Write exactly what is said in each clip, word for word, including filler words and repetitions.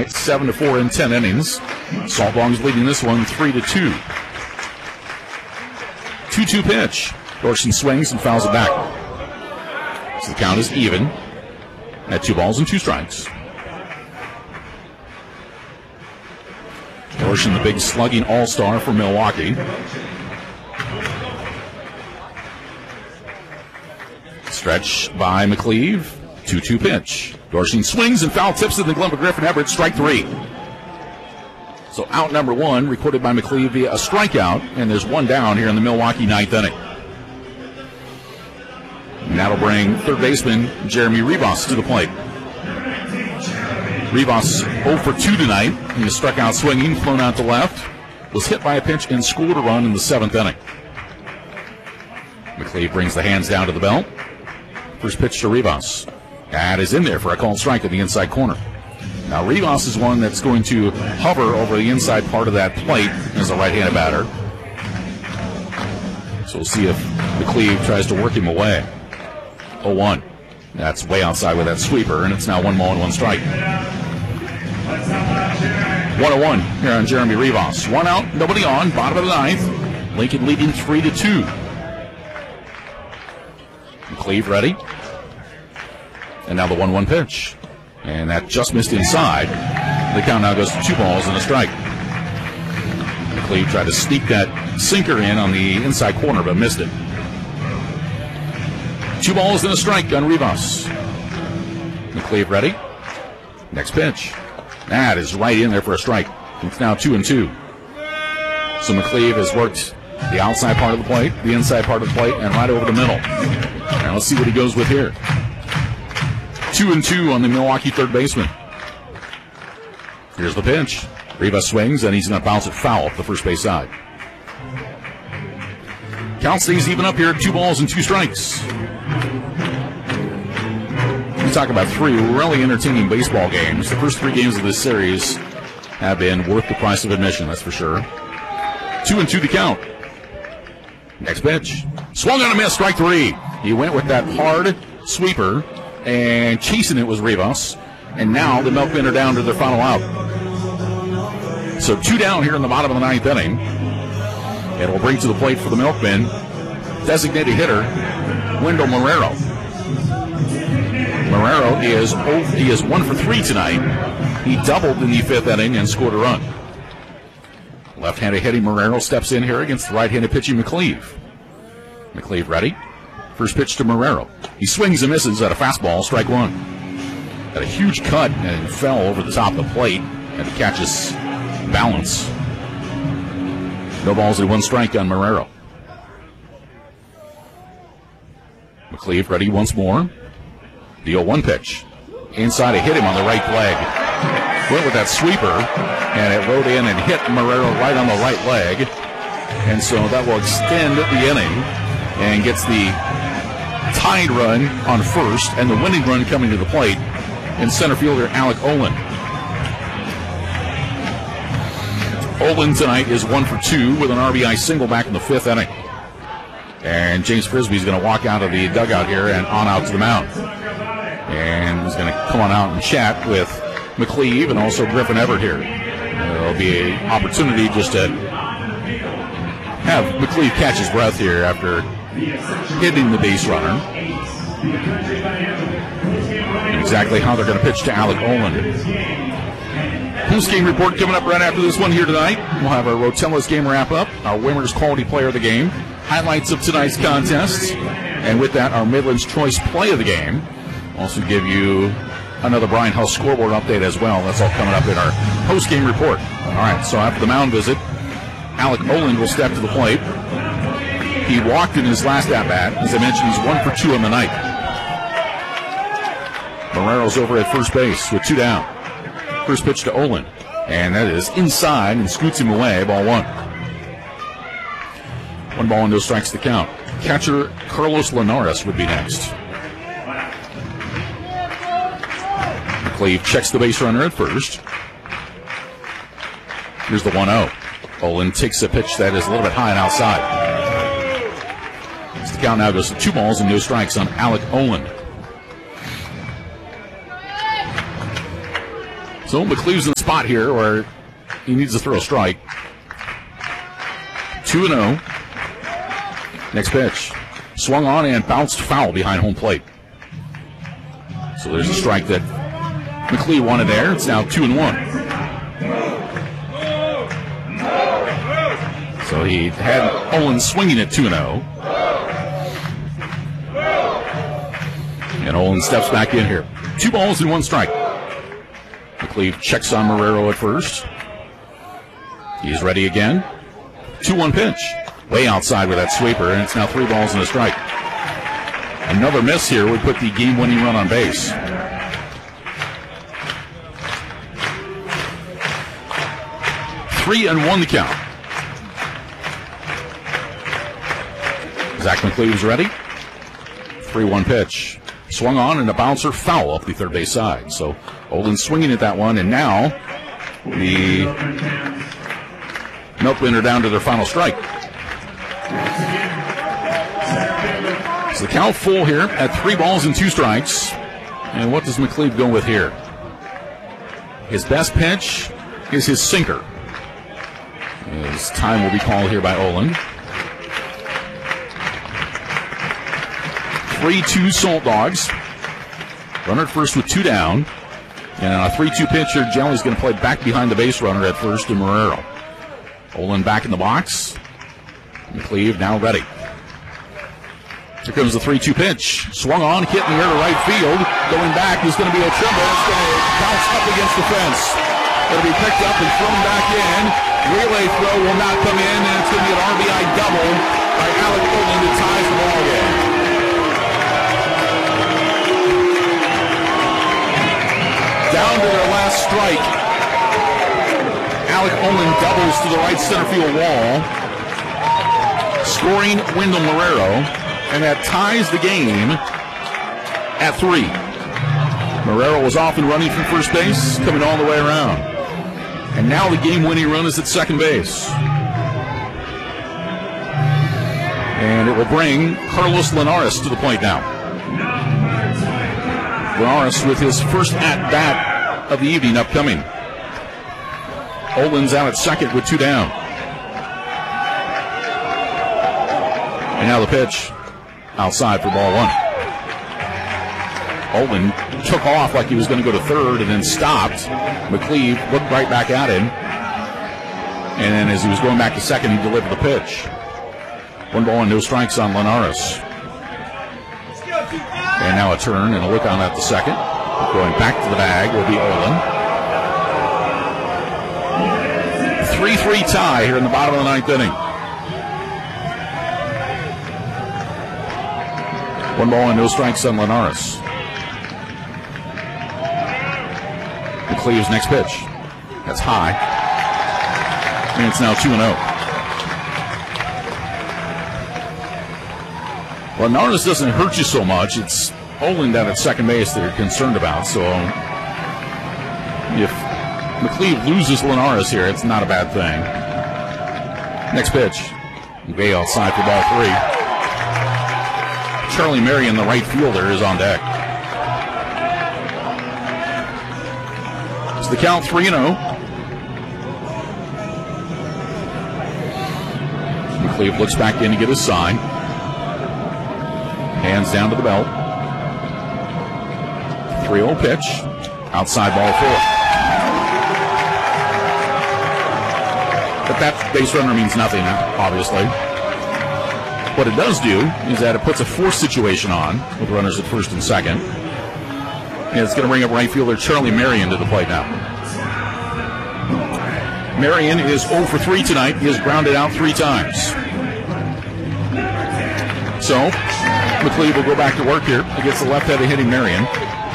tonight, seven to four in ten innings. Salt Long's leading this one three to two. two two pitch. Dorsey swings and fouls it back. So the count is even at two balls and two strikes. Dorsey, the big slugging all-star for Milwaukee. Stretch by McCleve. two two pitch. Dorsey swings and foul tips in the glove of Griffin Everett. Strike three. So out number one, recorded by McCleve via a strikeout, and there's one down here in the Milwaukee ninth inning. And that'll bring third baseman Jeremy Rivas to the plate. Rivas oh for two tonight. He struck out swinging, flown out to left, was hit by a pitch and scored a run in the seventh inning. McCleve brings the hands down to the belt. First pitch to Rivas. That is in there for a called strike in the inside corner. Now Rivas is one that's going to hover over the inside part of that plate as a right-handed batter. So we'll see if McCleve tries to work him away. oh one. That's way outside with that sweeper, and it's now one ball and one strike. one oh one here on Jeremy Rivas. One out, nobody on, bottom of the ninth. Lincoln leading three to two. McCleve ready. And now the one one pitch. And that just missed inside. The count now goes to two balls and a strike. McCleve tried to sneak that sinker in on the inside corner, but missed it. Two balls and a strike on Rivas. McCleve ready. Next pitch. That is right in there for a strike. It's now two and two. So McCleve has worked the outside part of the plate, the inside part of the plate, and right over the middle. Now let's see what he goes with here. Two and two on the Milwaukee third baseman. Here's the pitch. Rivas swings, and he's going to bounce it foul up the first base side. Count stays even up here at two balls and two strikes. We talk about three really entertaining baseball games. The first three games of this series have been worth the price of admission, that's for sure. Two and two to count. Next pitch. Swung on a miss, strike three. He went with that hard sweeper, and chasing it was Rivas. And now the Milkmen are down to their final out. So two down here in the bottom of the ninth inning. It will bring to the plate for the Milkmen designated hitter Wendell Marrero. Marrero is he is one for three tonight. He doubled in the fifth inning and scored a run. Left-handed hitting Marrero steps in here against the right-handed pitching McCleve. McCleve ready. First pitch to Marrero. He swings and misses at a fastball, strike one. Had a huge cut and fell over the top of the plate and to catch his balance. No balls and one strike on Marrero. McCleve ready once more. The oh one pitch. Inside, it hit him on the right leg. Went with that sweeper, and it rode in and hit Marrero right on the right leg. And so that will extend the inning and gets the tied run on first and the winning run coming to the plate in center fielder Alec Olin. Olin tonight is one for two with an R B I single back in the fifth inning. And James Frisbee is going to walk out of the dugout here and on out to the mound. And he's going to come on out and chat with McCleve and also Griffin Everett here. There'll be an opportunity just to have McCleve catch his breath here after hitting the base runner. And exactly how they're going to pitch to Alec Olin. Post-game report coming up right after this one here tonight. We'll have our Rotella's game wrap-up, our Wimmers Quality Player of the Game, highlights of tonight's contests, and with that, our Midland's Choice Play of the Game. Also give you another Bryan House scoreboard update as well. That's all coming up in our post-game report. All right, so after the mound visit, Alec Olin will step to the plate. He walked in his last at-bat. As I mentioned, he's one for two on the night. Marrero's over at first base with two down. First pitch to Olin, and that is inside and scoots him away, ball one. One ball and no strikes to count. Catcher Carlos Linares would be next. McCleve checks the base runner at first. Here's the one oh. Olin takes a pitch that is a little bit high and outside. As the count now goes to two balls and no strikes on Alec Olin. So So McCleave's in the spot here where he needs to throw a strike. two and oh. Next pitch. Swung on and bounced foul behind home plate. So there's a strike that McCleave wanted there. It's now two and one. So he had Olin swinging at two and oh. And Olin steps back in here. Two balls and one strike. McCleave checks on Marrero at first. He's ready again. two one pitch. Way outside with that sweeper, and it's now three balls and a strike. Another miss here would put the game-winning run on base. Three and one to count. Zach McCleave's ready. three one pitch. Swung on and a bouncer foul up the third base side. So Olin swinging at that one, and now the Milkmen are down to their final strike. So the count full here at three balls and two strikes. And what does McCleave go with here? His best pitch is his sinker. His time will be called here by Olin. three two Salt Dogs. Runner at first with two down. And on a three two pitch here, Jelly's going to play back behind the base runner at first to Marrero. Olin back in the box. McCleave now ready. Here comes the three two pitch. Swung on, hit in the air to right field. Going back is going to be Ochumba. It's going to bounce up against the fence. Going to be picked up and thrown back in. Relay throw will not come in, and it's going to be an R B I double by Alec Olin that ties the ball game. Down to their last strike. Alec Olin doubles to the right center field wall, scoring Wendell Marrero, and that ties the game at three. Marrero was off and running from first base, coming all the way around. And now the game-winning run is at second base. And it will bring Carlos Linares to the plate now. Linares with his first at-bat of the evening upcoming. Olin's out at second with two down. And now the pitch outside for ball one. Olin took off like he was going to go to third and then stopped. McCleave looked right back at him. And then as he was going back to second, he delivered the pitch. One ball and no strikes on Linares. And now a turn and a look on at the second. Going back to the bag will be Olin. three three tie here in the bottom of the ninth inning. One ball and no strikes on Linares. McCleave's next pitch. That's high. And it's now two and oh. Well, Linares doesn't hurt you so much. It's Olin down at second base that you're concerned about. So if McCleave loses Linares here, it's not a bad thing. Next pitch. Way outside for ball three. Charlie Marion, the right fielder, is on deck. It's the count three and oh. McCleave looks back in to get his sign. Hands down to the belt. three oh pitch. Outside ball four. But that base runner means nothing, obviously. What it does do is that it puts a force situation on with runners at first and second. And it's going to bring up right fielder Charlie Marion to the plate now. Marion is oh for three tonight. He has grounded out three times. So, McCleave will go back to work here against the left-handed hitting Marion.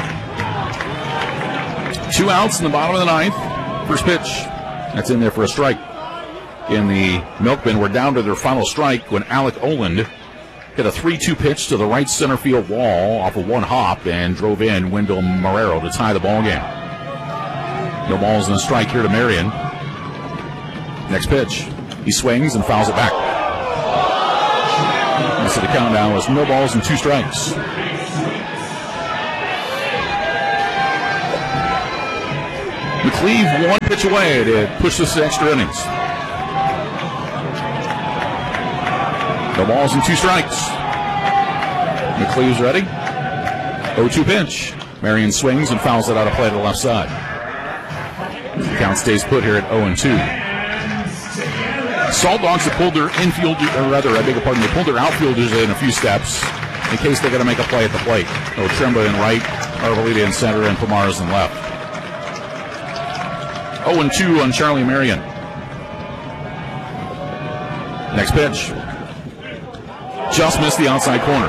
Two outs in the bottom of the ninth. First pitch. That's in there for a strike. In the Milkmen, we're down to their final strike when Alec Olin hit a three two pitch to the right center field wall off of one hop and drove in Wendell Marrero to tie the ball game. No balls and a strike here to Marion. Next pitch. He swings and fouls it back. And so the countdown was no balls and two strikes. McCleve one pitch away to push this to extra innings. No balls and two strikes. McCleve's ready. oh two pitch. Marion swings and fouls it out of play to the left side. The count stays put here at oh and two. Salt Dogs have pulled their infield, or rather, I beg your pardon, they pulled their outfielders in a few steps in case they're going to make a play at the plate. Oh, Tremba in right, Arboleda in center, and Pomares in left. oh and two on Charlie Marion. Next pitch. Just missed the outside corner.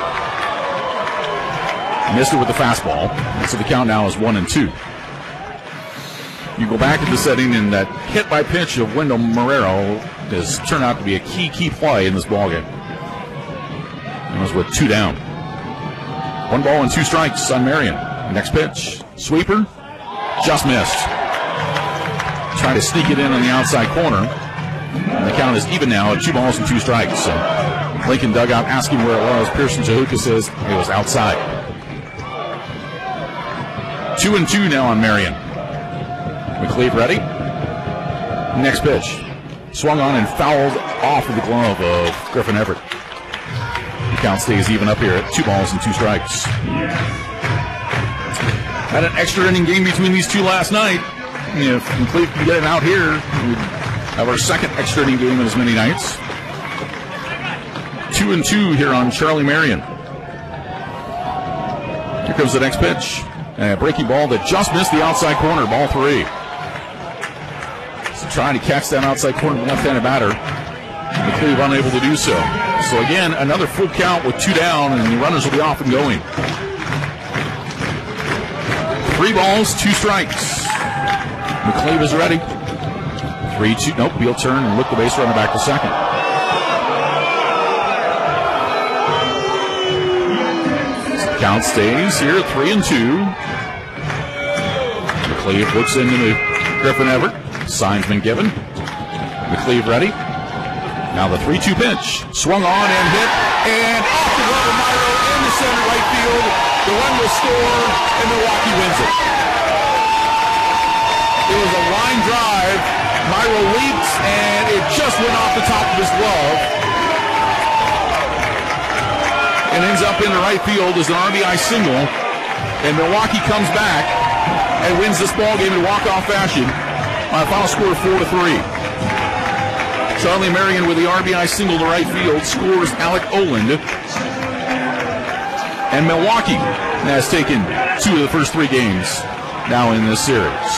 Missed it with the fastball. So the count now is one and two. You go back to the setting, and that hit by pitch of Wendell Marrero has turned out to be a key, key play in this ballgame. It was with two down. One ball and two strikes on Marion. Next pitch. Sweeper. Just missed. Trying to sneak it in on the outside corner. And the count is even now at two balls and two strikes. So Lincoln dugout asking where it was. Pearson Jahuka says it was outside. Two and two now on Marion. McCleve ready. Next pitch. Swung on and fouled off of the glove of Griffin Everett. The count stays even up here at two balls and two strikes. Had an extra inning game between these two last night. If McCleve can get it out here, we'd have our second extra inning game in as many nights. Two and two here on Charlie Marion. Here comes the next pitch. A breaking ball that just missed the outside corner, ball three. So trying to catch that outside corner left-handed batter. McCleve unable to do so. So again, another full count with two down, and the runners will be off and going. Three balls, two strikes. McCleve is ready. Three, two, nope, he'll turn and look the base runner back to second. Count stays here, three and two. McCleve looks into Griffin Everett. Sign's been given. McCleve ready. Now the three two pitch. Swung on and hit. And off the glove of Myro in the center right field. The run will score, and Milwaukee wins it. It was a line drive. Myro leaps, and it just went off the top of his glove. And ends up in the right field as an R B I single. And Milwaukee comes back and wins this ball game in walk-off fashion on a final score of four to three. Charlie Marion with the R B I single to right field scores Alec Oland. And Milwaukee has taken two of the first three games now in this series.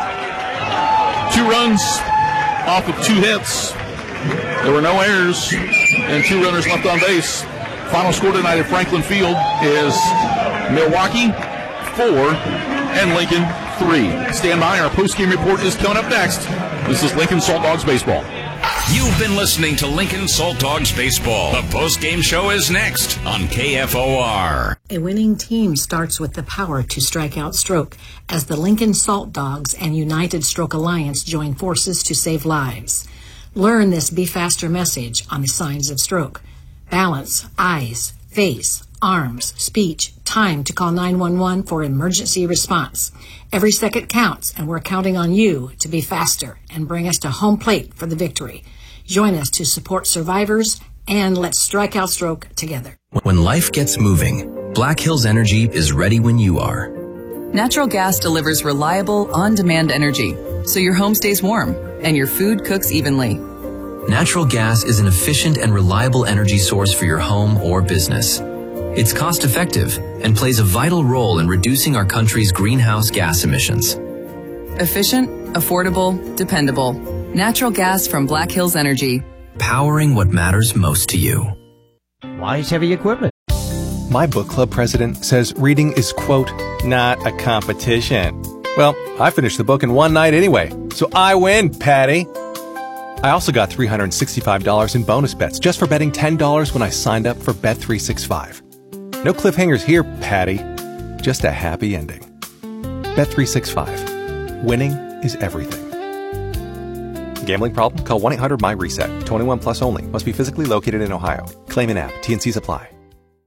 Two runs off of two hits. There were no errors and two runners left on base. Final score tonight at Franklin Field is Milwaukee four and Lincoln three. Stand by, our post-game report is coming up next. This is Lincoln Salt Dogs Baseball. You've been listening to Lincoln Salt Dogs Baseball. The post-game show is next on K F O R. A winning team starts with the power to strike out stroke as the Lincoln Salt Dogs and United Stroke Alliance join forces to save lives. Learn this Be Faster message on the signs of stroke. Balance, eyes, face, arms, speech, time to call nine one one for emergency response. Every second counts, and we're counting on you to be faster and bring us to home plate for the victory. Join us to support survivors, and let's strike out stroke together. When life gets moving, Black Hills Energy is ready when you are. Natural gas delivers reliable, on-demand energy, so your home stays warm and your food cooks evenly. Natural gas is an efficient and reliable energy source for your home or business. It's cost-effective and plays a vital role in reducing our country's greenhouse gas emissions. Efficient, affordable, dependable. Natural gas from Black Hills Energy. Powering what matters most to you. Wise Heavy Equipment. My book club president says reading is, quote, not a competition. Well, I finished the book in one night anyway, so I win, Patty. I also got three hundred sixty-five dollars in bonus bets just for betting ten dollars when I signed up for Bet three sixty-five. No cliffhangers here, Patty. Just a happy ending. Bet three sixty-five. Winning is everything. Gambling problem? Call one eight hundred my reset. twenty-one plus only. Must be physically located in Ohio. Claim in app. T and Cs apply.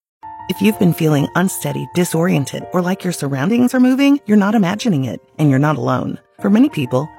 If you've been feeling unsteady, disoriented, or like your surroundings are moving, you're not imagining it, and you're not alone. For many people,